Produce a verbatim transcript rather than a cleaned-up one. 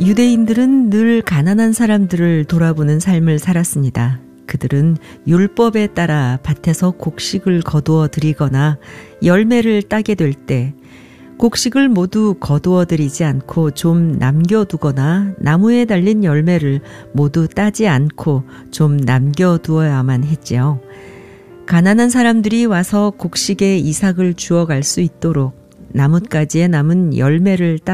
유대인들은 늘 가난한 사람들을 돌아보는 삶을 살았습니다. 그들은 율법에 따라 밭에서 곡식을 거두어 들이거나 열매를 따게 될 때 곡식을 모두 거두어 들이지 않고 좀 남겨두거나 나무에 달린 열매를 모두 따지 않고 좀 남겨두어야만 했지요. 가난한 사람들이 와서 곡식의 이삭을 주워갈 수 있도록 나뭇가지에 남은 열매를 따